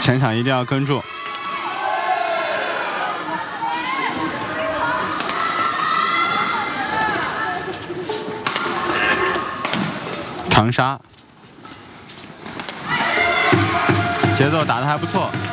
前场一定要跟住。长杀，节奏打得还不错。